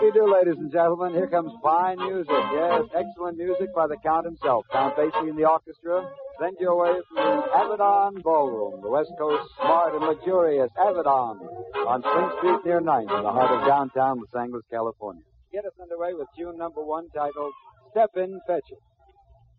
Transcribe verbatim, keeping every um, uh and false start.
do you do, ladies and gentlemen? Here comes fine music. Yes, excellent music by the Count himself. Count Basie in the orchestra. Send you away from the Avedon Ballroom, the West Coast smart and luxurious Avedon on Spring Street near ninth in the heart of downtown Los Angeles, California. Get us underway with tune number one titled Step In, Fetch It.